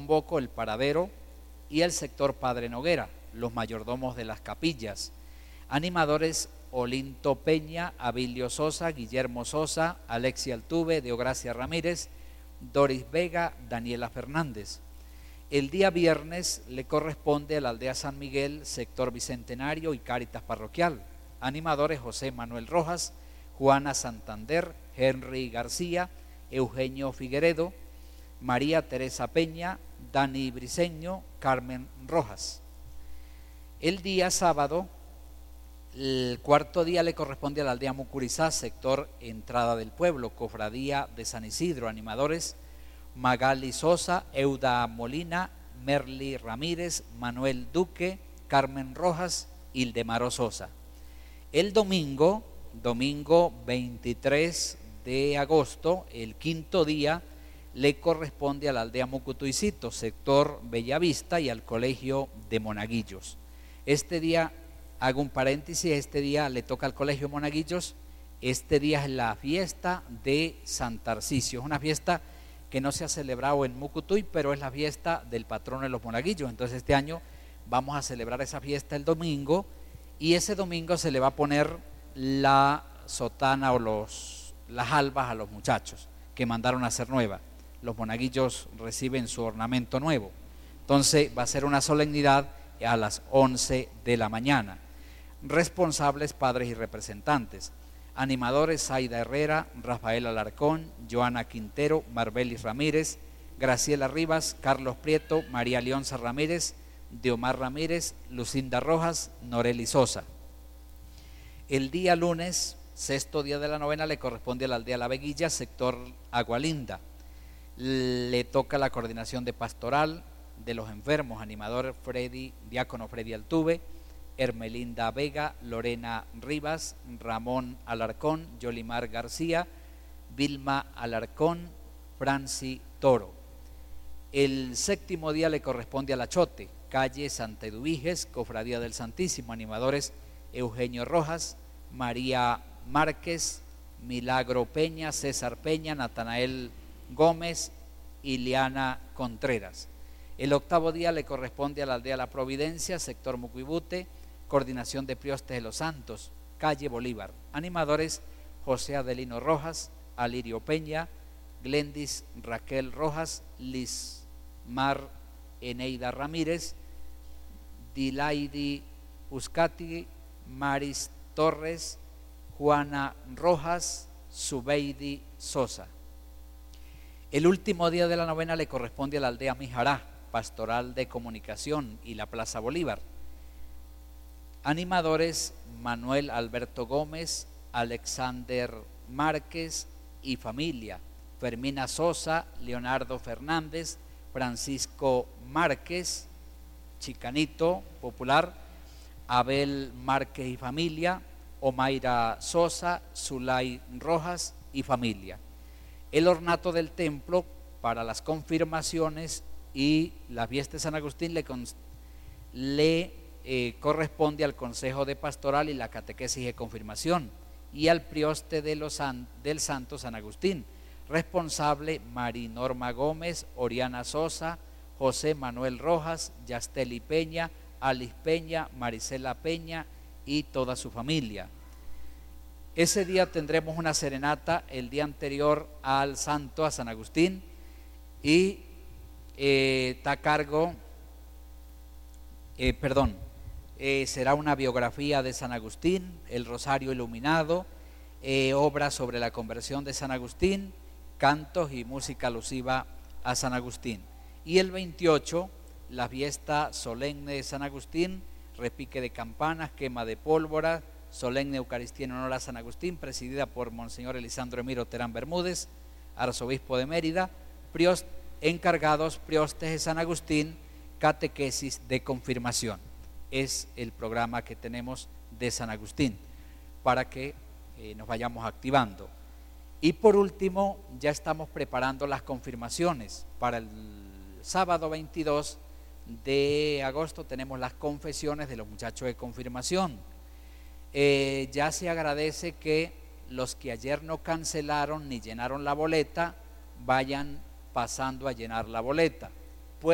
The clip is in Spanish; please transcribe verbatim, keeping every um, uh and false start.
Convoco, El Paradero y el sector Padre Noguera, los mayordomos de las capillas. Animadores: Olinto Peña, Abilio Sosa, Guillermo Sosa, Alexia Altuve, Deogracia Ramírez, Doris Vega, Daniela Fernández. El día viernes le corresponde a la aldea San Miguel, sector Bicentenario y Cáritas Parroquial. Animadores: José Manuel Rojas, Juana Santander, Henry García, Eugenio Figueredo, María Teresa Peña, Dani Briceño, Carmen Rojas. El día sábado, el cuarto día le corresponde a la aldea Mucurizá, sector Entrada del Pueblo, Cofradía de San Isidro. Animadores: Magali Sosa, Euda Molina, Merly Ramírez, Manuel Duque, Carmen Rojas, Ildemaro Sosa. El domingo, domingo veintitrés de agosto, el quinto día, le corresponde a la aldea Mucutuicito, sector Bellavista, y al colegio de Monaguillos. Este día, hago un paréntesis, este día le toca al colegio Monaguillos. Este día es la fiesta de San Tarcisio, es una fiesta que no se ha celebrado en Mucutuy, pero es la fiesta del patrono de los Monaguillos. Entonces este año vamos a celebrar esa fiesta el domingo, y ese domingo se le va a poner la sotana o los, las albas a los muchachos que mandaron a hacer nueva. Los monaguillos reciben su ornamento nuevo. Entonces va a ser una solemnidad a las once de la mañana. Responsables: padres y representantes. Animadores: Zaida Herrera, Rafael Alarcón, Joana Quintero, Marbelis Ramírez, Graciela Rivas, Carlos Prieto, María Leonza Ramírez, Diomar Ramírez, Lucinda Rojas, Noreli Sosa. El día lunes, sexto día de la novena, le corresponde a la aldea La Veguilla, sector Agualinda. Le toca la coordinación de pastoral de los enfermos. Animador: Freddy, diácono Freddy Altuve, Hermelinda Vega, Lorena Rivas, Ramón Alarcón, Yolimar García, Vilma Alarcón, Franci Toro. El séptimo día le corresponde a La Chote, calle Santa Eduviges, Cofradía del Santísimo. Animadores: Eugenio Rojas, María Márquez, Milagro Peña, César Peña, Natanael Gómez, Iliana Contreras. El octavo día le corresponde a la aldea La Providencia, sector Mucuibute, coordinación de Priostes de los Santos, calle Bolívar. Animadores: José Adelino Rojas, Alirio Peña, Glendis Raquel Rojas, Lismar Eneida Ramírez, Dilaidi Uscati, Maris Torres, Juana Rojas, Zubeidi Sosa. El último día de la novena le corresponde a la aldea Mijará, pastoral de comunicación, y la Plaza Bolívar. Animadores: Manuel Alberto Gómez, Alexander Márquez y familia, Fermina Sosa, Leonardo Fernández, Francisco Márquez, Chicanito Popular, Abel Márquez y familia, Omaira Sosa, Zulay Rojas y familia. El ornato del templo para las confirmaciones y la fiesta de San Agustín le, le eh, corresponde al Consejo de Pastoral y la Catequesis de Confirmación, y al Prioste de los, del Santo San Agustín. Responsable: Marinorma Gómez, Oriana Sosa, José Manuel Rojas, Yasteli Peña, Alice Peña, Marisela Peña y toda su familia. Ese día tendremos una serenata el día anterior al santo, a San Agustín, y eh, está a cargo, eh, perdón, eh, será una biografía de San Agustín, el Rosario Iluminado, eh, obra sobre la conversión de San Agustín, cantos y música alusiva a San Agustín. Y el veintiocho, la fiesta solemne de San Agustín, repique de campanas, quema de pólvora, solemne Eucaristía en honor a San Agustín, presidida por Monseñor Elisandro Emiro Terán Bermúdez, arzobispo de Mérida. Priost, encargados: Priostes de San Agustín, catequesis de confirmación. Es el programa que tenemos de San Agustín para que eh, nos vayamos activando. Y por último, ya estamos preparando las confirmaciones. Para el sábado veintidós de agosto tenemos las confesiones de los muchachos de confirmación. Eh, ya se agradece que los que ayer no cancelaron ni llenaron la boleta vayan pasando a llenar la boleta.